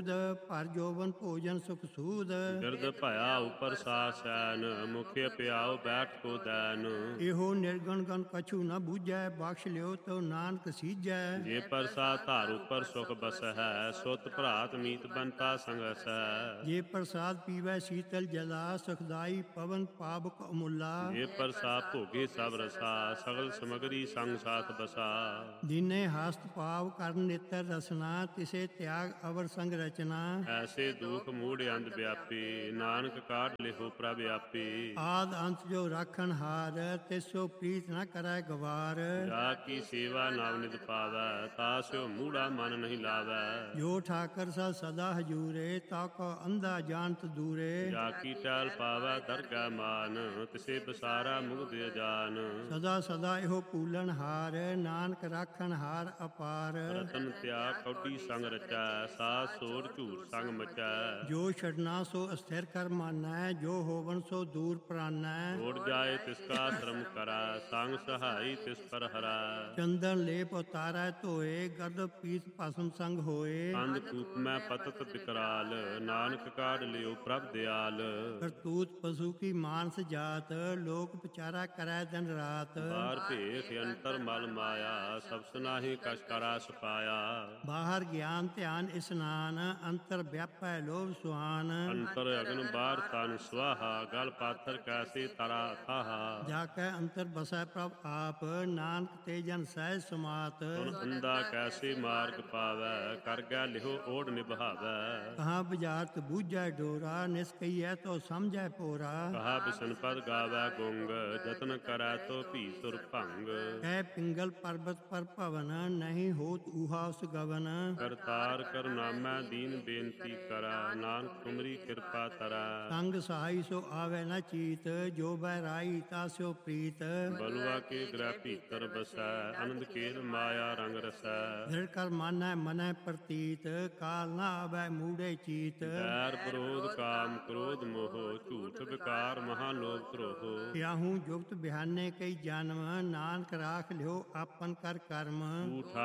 ਬੂਦ, ਭਰ ਜੋਬਨ ਭੋਜਨ ਸੁਖ ਸੂਦ। ਬਿਰਧ ਭਇਆ ਉਪਰ ਸਾਸੈਨ, ਮੁਖਿ ਪਿਆਉ ਬੈਠ ਕੋ ਦੈਨ। ਇਹੋ ਨਿਰਗੁਣ ਗਨ ਕਛੂ ਨ ਬੂਝੈ, ਬਖਸ਼ ਲਿਓ ਤੋ ਨਾਨਕ ਸੀਜੈ। ਜੇ ਪ੍ਰਸਾਦ ਧਾਰ ਉਪਰ ਸੁਖ ਬਸਹਿ, ਸੁਤ ਭਰਾਤ ਮੀਤ ਬੰਤਾ ਸੰਗਸੈ। ਜੇ ਪ੍ਰਸਾਦ ਪੀਵੈ ਸੀਤਲ ਜਲਾ, ਸੁਖਦਾਈ ਪਵਨ ਪਾਵਕ ਅਮੁੱਲਾ। ਜੇ ਪ੍ਰਸਾਦ ਭੋਗੇ ਸਭ ਰਸਾ, ਸਗਲ ਸਮਗਰੀ ਸੰਗ ਸਾਥ ਬਸਾ। ਦੀਨੇ ਹਸਤ ਭਾਵ ਕਰਨ ਨੇਤਰ ਰਸਨਾ, ਤਿਸੇ ਤਿਆਗ ਅਵਰ ਸੰਗ ਰਚਨਾ। ਐਸੇ ਦੁਖ ਮੂੜ ਅੰਧ ਵਿਆਪੀ, ਨਾਨਕ ਕਾਢ ਲਿਖੋ ਪ੍ਰਭ ਆਪੀ। ਆਦ ਅੰਤ ਜੋ ਰਾਖਣ ਹਾਰ, ਤਿਸੋ ਪ੍ਰੀਤ ਨ ਕਰੈ ਗਵਾਰ। ਜਾ ਕੀ ਸੇਵਾ ਨਾਮ ਨਿਦ ਪਾਵੈ, ਤਾਸਿਓ ਮੂੜਾ ਮਨ ਨਹੀਂ ਲਾਵੈ। ਜੋ ਠਾਕਰ ਸਾ ਸਦਾ ਹਜੂਰੇ, ਤਾ ਕੋ ਅੰਧਾ ਜਾਣਤ ਦੂਰੇ। ਜਾ ਕੀ ਟਹਿਲ ਪਾਵੈ ਦਰਗਹਿ ਮਾਨ, ਤਿਸੇ ਬਸਾਰਾ ਮੁਗਧ ਅਜਾਨ। ਸਦਾ ਸਦਾ ਇਹੋ ਪੂਲਨ ਹਾਰ, ਨਾਨਕ ਰਾਖਣ ਹਾਰ ਅਪਾਰ। ਰਤਨ ਤਿਆਗ ਕੌਡੀ ਸੰਗ ਰਚੈ, ਸਾਧ ਸੋੜ ਝੂਠ ਸੰਗ ਮਚੈ। ਜੋ ਛਡਨਾ ਸੋ ਅਸਥਿਰ ਕਰ ਮਾਨੈ, ਜੋ ਹੋਵਨ ਸੋ ਦੂਰ ਪ੍ਰਾਨੈ। ਛੋੜ ਜਾਏ ਤਿਸ ਕਾ ਸ਼ਰਮ ਕਰੈ, ਸੰਗ ਸਹਾਈ ਤਿਸ ਪਰ ਹਰੈ। ਚੰਦਨ ਲੇਪ ਉਤਾਰੈ ਧੋਏ, ਗਰਦ ਪੀਤ ਭਸਮ ਸੰਗ ਹੋਏ। ਅੰਧ ਕੂਪ ਮੈਂ ਪਤਤ ਬਿਕਰਾਲ, ਨਾਨਕ ਕਾਢ ਲਿਓ ਪ੍ਰਭ ਦਿਆਲ। ਕਰਤੂਤ ਪਸ਼ੂ ਕੀ ਮਾਨਸ ਜਾਤ, ਲੋਕ ਵਿਚਾਰਾ ਕਰੈ ਦਿਨ ਰਾਤ। ਬਾਹਰ ਭੇਖ ਅੰਤਰ ਮਲ ਮਾਇਆ, ਸਭ ਸੁਨਾਹੀ ਕਛ ਕਰਾ ਸਪਾਇਆ। ਬਾਹਰ ਗਿਆਨ ਧਿਆਨ ਇਸਨਾਨ, ਅੰਤਰ ਵਿਆਪੈ ਲੋਭ ਸੁਹਾਨ। ਅੰਤਰ ਅਗਨ ਬਾਹਰ ਤਨ ਸੁਆਹਾ, ਗਲ ਪਾਥਰ ਕੈਸੇ ਤਰਾ ਥਾਹਾ। ਜਾ ਕੈ ਅੰਤਰ ਬਸੈ ਪ੍ਰਭ ਆਪ, ਨਾਨਕ ਤੇ ਜਨ ਸਹਿਜ ਸਮਾਤ। ਤੁਨ ਅੰਧਾ ਕੈਸੇ ਮਾਰਗ ਪਾਵੈ, ਕਰ ਗੈ ਲਿਹੋ ਓੜ ਨਿਭਾਵੈ। ਕਹਾਂ ਬੁਝਾਰਤ ਬੂਝੈ ਡੋਰਾ, ਨਿਸਕਈਐ ਤੋ ਸਮਝੈ ਪੋਰਾ। ਕਹਾ ਬਿਸ਼ਨ ਪਦ ਗਾਵੈ ਗੁੰਗ, ਜਤਨ ਕਰੈ ਤੋ ਭੀ ਸੁਰ ਭੰਗ। ਕਹਿ ਪਿੰਗਲ ਪਰਬਤ ਪਰ ਭਵਨ, ਨਹੀਂ ਹੋਤ ਊਹਾ ਉਸ ਗਵਨ। ਕਰਤਾਰ ਕਰਨਾਮੈ ਦੀਨ ਬੇਨਤੀ ਕਰੈ, ਨਾਨਕ ਤੁਮਰੀ ਕਿਰਪਾ ਤਰੈ। ਸੰਗ ਸਹਾਈ ਸੋ ਆਵੈ ਨ ਚੀਤ, ਜੋ ਬਹਿਰਾਈ ਤਾ ਸਿਓ ਪ੍ਰੀਤ। ਬਲੁਆ ਕੇ ਗ੍ਰਹਿ ਭੀਤਰ ਬਸੈ, ਆਨੰਦ ਕੇਲ ਮਾਇਆ ਰੰਗ ਰਸੈ। ਦ੍ਰਿੜ ਕਰ ਮਾਨੈ ਮਨੈ ਪ੍ਰਤੀਤ, ਕਾਲ ਨ ਆਵੈ ਮੂੜੇ ਚੀਤ। ਵੈਰ ਵਿਰੋਧ ਕਾਮ ਕ੍ਰੋਧ ਮੋਹ, ਝੂਠ ਵਿਕਾਰ ਮਹਾ ਲੋਭ ਧਰੋਹ। ਕਿਆਹੂ ਜੁਗਤ ਬਿਹਾਨੇ ਕਈ ਜਨਮ, ਨਾਨਕ ਰਾਖ ਲਿਓ ਆਪਨ ਕਰ ਕਰਮ। ਝੂਠਾ